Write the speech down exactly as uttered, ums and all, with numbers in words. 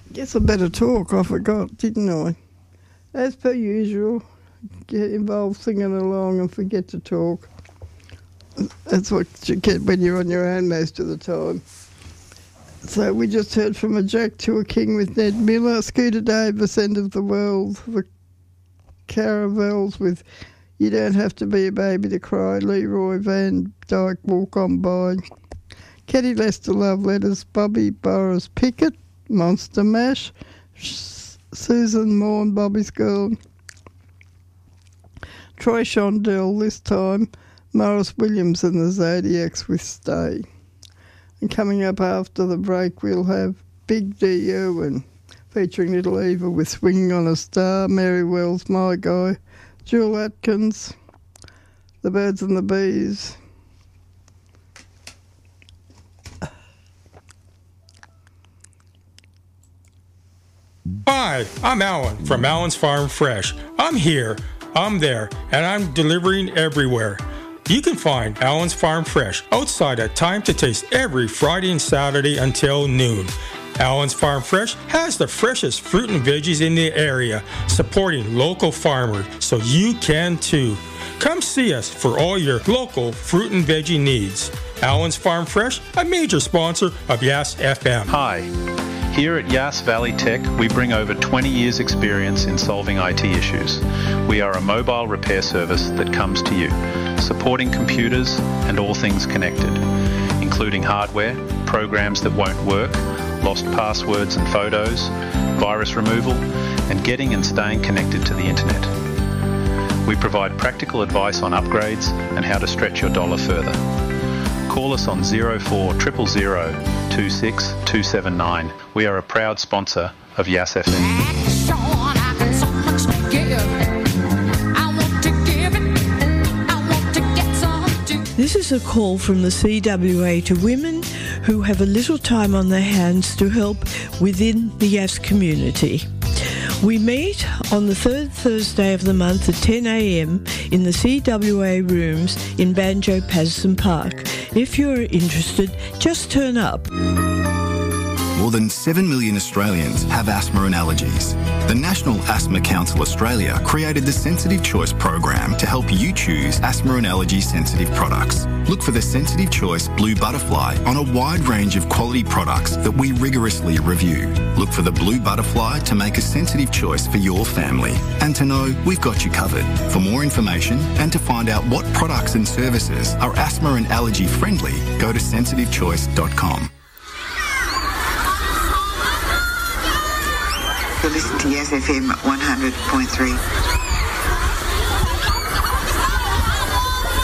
Guess I better talk. I forgot, didn't I? As per usual, get involved singing along and forget to talk. That's what you get when you're on your own most of the time. So we just heard from a Jack to a King with Ned Miller, Scooter Davis, End of the World, the Caravels with You Don't Have to Be a Baby to Cry, Leroy Van Dyke, Walk On By, Kenny Lester, Love Letters, Bobby Boris Pickett, Monster Mash, Susan Moore and Bobby's Girl, Troy Shondell this time, Morris Williams and the Zodiacs with Stay. And coming up after the break, we'll have Big D Irwin featuring Little Eva with Swinging on a Star, Mary Wells, My Guy, Jewel Atkins, The Birds and the Bees. Hi, I'm Alan from Alan's Farm Fresh. I'm here, I'm there, and I'm delivering everywhere. You can find Alan's Farm Fresh outside at Time to Taste every Friday and Saturday until noon. Alan's Farm Fresh has the freshest fruit and veggies in the area, supporting local farmers, so you can too. Come see us for all your local fruit and veggie needs. Alan's Farm Fresh, a major sponsor of Yass F M. Hi. Here at Yass Valley Tech, we bring over twenty years experience in solving I T issues. We are a mobile repair service that comes to you, supporting computers and all things connected, including hardware, programs that won't work, lost passwords and photos, virus removal, and getting and staying connected to the internet. We provide practical advice on upgrades and how to stretch your dollar further. Call us on zero four zero zero zero two six two seven nine. We are a proud sponsor of Yass F M. This is a call from the C W A to women who have a little time on their hands to help within the Yass community. We meet on the third Thursday of the month at ten a.m. in the C W A rooms in Banjo Patterson Park. If you're interested, just turn up. More than seven million Australians have asthma and allergies. The National Asthma Council Australia created the Sensitive Choice program to help you choose asthma and allergy sensitive products. Look for the Sensitive Choice Blue Butterfly on a wide range of quality products that we rigorously review. Look for the Blue Butterfly to make a sensitive choice for your family and to know we've got you covered. For more information and to find out what products and services are asthma and allergy friendly, go to sensitive choice dot com. You're listening to Yass F M one hundred point three.